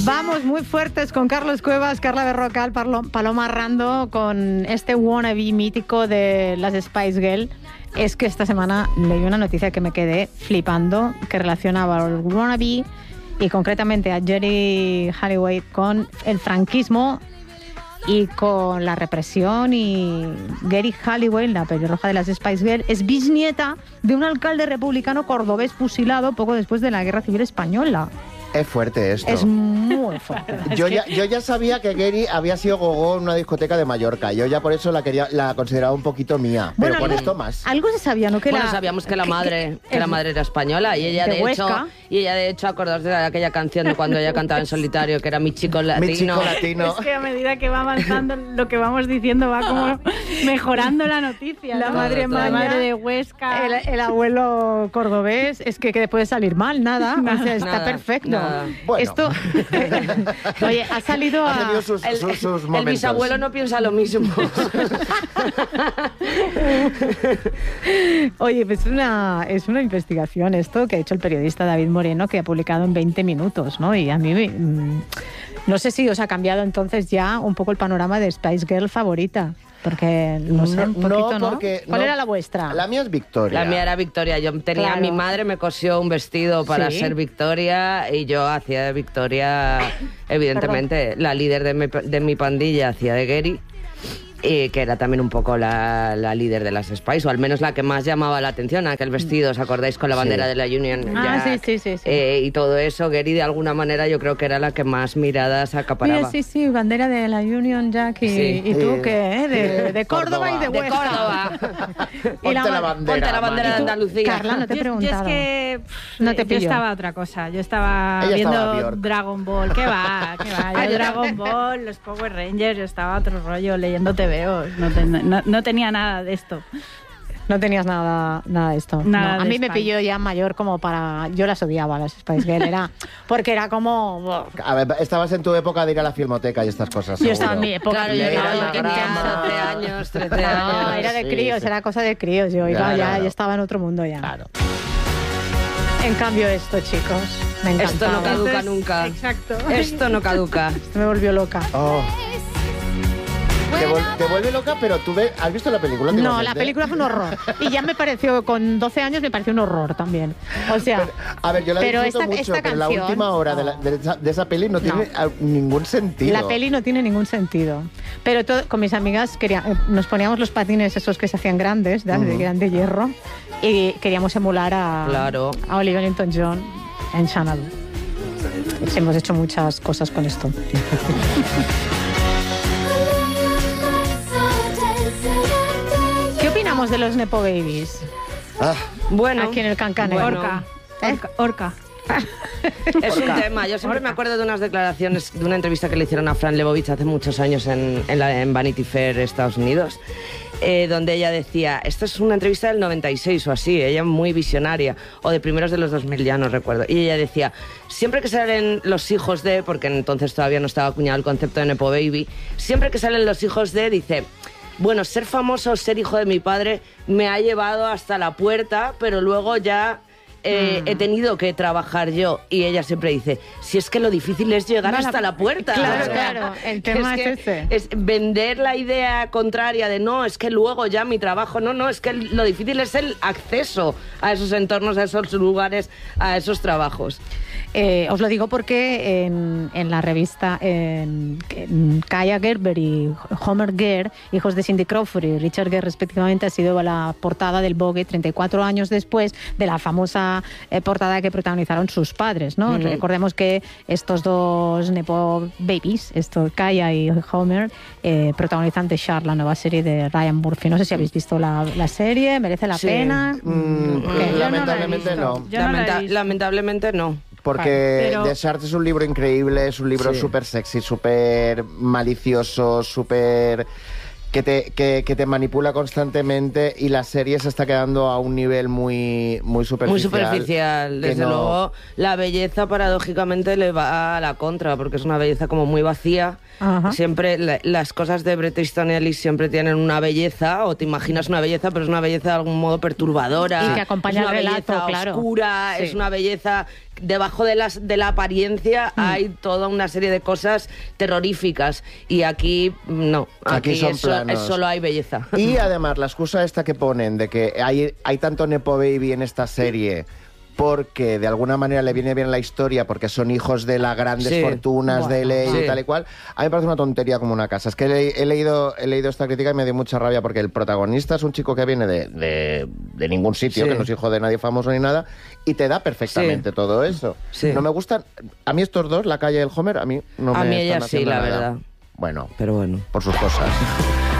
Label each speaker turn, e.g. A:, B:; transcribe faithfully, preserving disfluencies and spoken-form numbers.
A: Vamos muy fuertes con Carlos Cuevas, Carla Berrocal, Paloma Rando, con este wannabe mítico de las Spice Girls. Es que esta semana leí una noticia que me quedé flipando, que relacionaba al wannabe y concretamente a Geri Halliwell con el franquismo y con la represión. Y Geri Halliwell, la pelirroja de las Spice Girls, es bisnieta de un alcalde republicano cordobés fusilado poco después de la Guerra Civil Española.
B: Es fuerte esto.
A: Es muy fuerte.
B: Yo ya, yo ya sabía que Geri había sido gogó en una discoteca de Mallorca. Yo ya por eso la quería, la consideraba un poquito mía. Pero
A: bueno,
B: con
A: algo,
B: esto más.
A: Algo se sabía, ¿no? Que
C: bueno,
A: la,
C: sabíamos que la
A: que,
C: madre, que,
A: que
C: la madre era española y ella de, de hecho y ella de hecho acordaos de aquella canción de cuando ella cantaba en solitario que era Mi chico latino.
B: Mi chico latino.
D: Es que a medida que va avanzando lo que vamos diciendo va como mejorando la noticia.
A: La
D: ¿no?
A: madre
D: La
A: Maña,
D: madre de Huesca.
A: El, el abuelo cordobés, es que, que puede salir mal, nada. O sea, está
C: nada,
A: perfecto.
C: Nada.
B: Bueno.
A: Esto, oye, ha salido a...
B: Ha tenido sus,
C: el,
B: sus, sus
C: el
B: momentos.
C: bisabuelo no piensa lo mismo.
A: Oye, pues es una, es una investigación esto que ha hecho el periodista David Moreno, que ha publicado en veinte minutos, ¿no? Y a mí, mmm, no sé si os ha cambiado entonces ya un poco el panorama de Spice Girl favorita. Porque, no sé, un poquito,
B: no, porque,
A: ¿no? ¿Cuál
B: no,
A: era la vuestra?
B: La mía es Victoria.
C: La mía era Victoria. Yo tenía,
A: claro.
C: Mi madre me cosió un vestido para
A: ¿Sí?
C: ser Victoria y yo hacía de Victoria, evidentemente, la líder de mi, de mi pandilla hacía de Geri. Y que era también un poco la, la líder de las Spice, o al menos la que más llamaba la atención, aquel vestido, ¿os acordáis? Con la bandera sí. de la Union
A: ah,
C: Jack,
A: sí, sí, sí, sí.
C: Eh, y todo eso, Geri de alguna manera yo creo que era la que más miradas acaparaba.
A: Mira, sí, sí, bandera de la Union Jack y,
C: sí.
A: ¿y tú
B: sí.
A: qué? ¿Eh? De, de Córdoba, Córdoba y de Huesca.
C: De Córdoba.
B: Ponte la, la bandera,
C: ponte la bandera de Andalucía.
A: Carla, no te he preguntado.
D: Yo, yo es que pff,
A: no te
D: yo
A: pillo.
D: estaba otra cosa. Yo estaba
B: Ella
D: viendo
B: estaba
D: Dragon Ball. ¿Qué va? ¿Qué va? Yo Dragon Ball, los Power Rangers, yo estaba otro rollo leyendo T V Os. No, te, no, no tenía nada de esto.
A: No tenías nada, nada de esto.
D: Nada
A: no, a
D: de
A: mí me
D: Spice.
A: pilló ya mayor como para... Yo las odiaba, las Spice Girls. Era, porque era como...
B: A ver, estabas en tu época de ir a la filmoteca y estas cosas.
A: Yo
B: seguro.
A: estaba en mi época.
C: Claro, yo,
B: Era
C: era, yo
B: una
C: tenía
B: grama.
C: doce años, trece
A: No,
C: años.
A: era de
B: Sí,
A: críos,
B: sí.
A: era cosa de críos. Yo iba
B: Claro,
A: ya,
B: claro.
A: yo estaba en otro mundo ya.
B: Claro.
A: En cambio esto, chicos, me encantaba.
C: Esto no caduca
D: Entonces,
C: nunca.
D: Exacto.
C: Esto no caduca.
A: Esto me volvió loca.
B: Oh. Te, vol- te vuelve loca, pero tú ves, ¿has visto la película?
A: No,
B: últimamente?
A: la película fue un horror. Y ya me pareció, con doce años me pareció un horror también. O sea,
B: Pero, a ver, yo la
A: pero
B: disfruto
A: esta-
B: mucho,
A: esta
B: pero la
A: canción-
B: última hora de, la- de esa, de esa peli no tiene a- ningún sentido.
A: la peli no tiene ningún sentido. Pero to- con mis amigas quería, eh, nos poníamos los patines esos que se hacían grandes, de, de, eran de hierro, y queríamos emular a,
C: Claro.
A: a Olivia Newton-John en Xanadu. Hemos hecho muchas cosas con esto. ¿Qué opinamos de los Nepo Babies?
B: Ah,
C: Bueno,
A: Aquí en el Cancané.
C: bueno.
D: Orca.
A: ¿Eh?
D: Orca. Orca.
C: Es un tema. Yo siempre me acuerdo de unas declaraciones, de una entrevista que le hicieron a Fran Lebowitz hace muchos años en, en, la, en Vanity Fair, Estados Unidos, eh, donde ella decía, esto es una entrevista del noventa y seis o así, ella muy visionaria, o de primeros de los dos mil, ya no recuerdo, y ella decía, siempre que salen los hijos de, porque entonces todavía no estaba acuñado el concepto de Nepo Baby, siempre que salen los hijos de, dice... Bueno, ser famoso, ser hijo de mi padre me ha llevado hasta la puerta, pero luego ya eh, mm. he tenido que trabajar yo. Y ella siempre dice, si es que lo difícil es llegar
A: No,
C: hasta
A: la...
C: la puerta.
A: Claro,
C: o sea,
A: claro, el tema es,
C: es,
A: es ese.
C: Es vender la idea contraria de no, es que luego ya mi trabajo, no, no, es que lo difícil es el acceso a esos entornos, a esos lugares, a esos trabajos.
A: Eh, os lo digo porque en, en la revista en, en Kaya Gerber y Homer Gere, hijos de Cindy Crawford y Richard Gere respectivamente, ha sido la portada del Vogue treinta y cuatro años después de la famosa eh, portada que protagonizaron sus padres, ¿no? Mm-hmm. Recordemos que estos dos Nepo Babies, estos Kaya y Homer, eh, protagonizan The Shard, la nueva serie de Ryan Murphy. No sé si habéis visto la, la serie, ¿merece la
C: sí.
A: pena?
B: Mm, lamentablemente no.
D: Yo no la he
C: Lamenta-
D: visto.
C: lamentablemente no.
B: Porque
D: Pero...
B: The Shard es un libro increíble, es un libro
C: Sí.
B: súper sexy, súper malicioso, súper... Que te, que, que te manipula constantemente, y la serie se está quedando a un nivel muy, muy superficial.
C: Muy superficial, desde
B: no...
C: luego. La belleza, paradójicamente, le va a la contra, porque es una belleza como muy vacía.
A: Ajá.
C: Siempre la, las cosas de Bret Easton Ellis siempre tienen una belleza, o te imaginas una belleza, pero es una belleza de algún modo perturbadora.
A: Y que acompaña
C: es una
A: el relato,
C: belleza
A: claro.
C: oscura,
A: Sí.
C: es una belleza debajo de, las, de la apariencia mm. hay toda una serie de cosas terroríficas. Y aquí no, aquí,
B: aquí son
C: eso,
B: planos.
C: Es solo hay belleza.
B: Y además, la excusa esta que ponen de que hay, hay tanto Nepo Baby en esta serie porque de alguna manera le viene bien la historia, porque son hijos de las grandes sí. fortunas bueno, de ley sí. y tal y cual, a mí me parece una tontería como una casa. Es que he, he, leído, he leído esta crítica y me dio mucha rabia, porque el protagonista es un chico que viene de, de, de ningún sitio, sí. que no es hijo de nadie famoso ni nada, y te da perfectamente sí. todo eso. Sí. No me gustan, a mí estos dos, La Calle y el Homer, a mí no
C: a
B: me
C: mí
B: están
C: ella sí, la
B: nada.
C: verdad.
B: Bueno,
C: pero bueno,
B: por sus cosas.